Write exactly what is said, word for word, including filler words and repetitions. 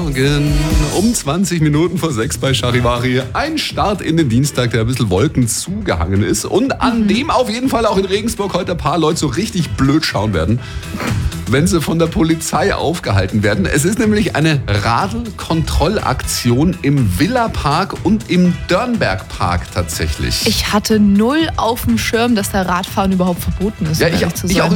Morgen um zwanzig Minuten vor sechs bei Charivari. Ein Start in den Dienstag, der ein bisschen Wolken zugehangen ist und an mhm. dem auf jeden Fall auch in Regensburg heute ein paar Leute so richtig blöd schauen werden, wenn sie von der Polizei aufgehalten werden. Es ist nämlich eine Radl-Kontrollaktion im Villapark und im Dörnbergpark tatsächlich. Ich hatte null auf dem Schirm, dass da Radfahren überhaupt verboten ist. Ja, ich, um ehrlich zu ich sein. auch